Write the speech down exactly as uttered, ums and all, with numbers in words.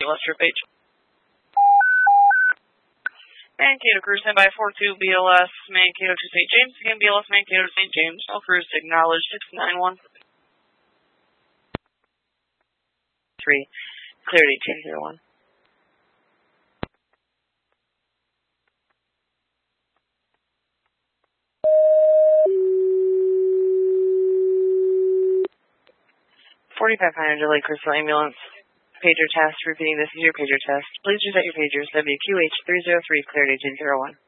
left trip H. Mankato Crew, stand by four two B L S, Mankato to Saint James. Again, B L S, Mankato to Saint James. All crews to acknowledge six nine one. three, cleared eighteen zero one. forty-five hundred delay Crystal Ambulance. Pager test. Repeating, this is your pager test. Please reset your pagers. W Q H three zero three, cleared eighteen zero one.